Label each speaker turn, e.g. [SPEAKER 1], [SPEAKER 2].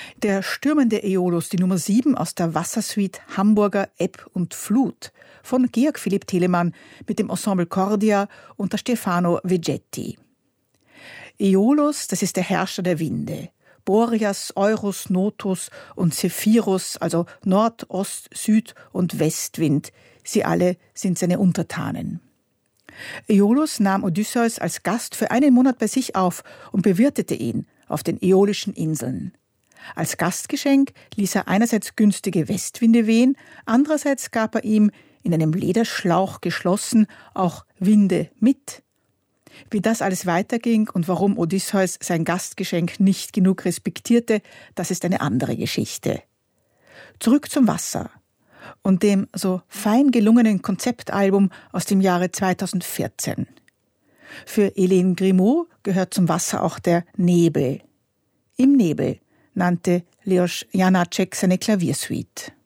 [SPEAKER 1] Der stürmende Aeolus, die Nummer 7 aus der Wassersuite Hamburger Ebb und Flut von Georg Philipp Telemann mit dem Ensemble Cordia unter Stefano Vegetti. Aeolus, das ist der Herrscher der Winde. Boreas, Eurus, Notus und Zephyrus, also Nord-, Ost-, Süd- und Westwind, sie alle sind seine Untertanen. Aeolus nahm Odysseus als Gast für einen Monat bei sich auf und bewirtete ihn auf den Äolischen Inseln. Als Gastgeschenk ließ er einerseits günstige Westwinde wehen, andererseits gab er ihm, in einem Lederschlauch geschlossen, auch Winde mit. Wie das alles weiterging und warum Odysseus sein Gastgeschenk nicht genug respektierte, das ist eine andere Geschichte. Zurück zum Wasser und dem so fein gelungenen Konzeptalbum aus dem Jahre 2014. Für Hélène Grimaud gehört zum Wasser auch der Nebel. Im Nebel nannte Leos Janáček seine Klaviersuite.